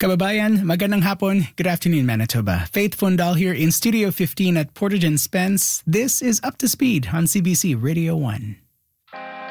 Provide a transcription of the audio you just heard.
Kababayan, magandang hapon. Good afternoon, Manitoba. Faith Fundal here in Studio 15 at Portage and Spence. This is Up to Speed on CBC Radio 1.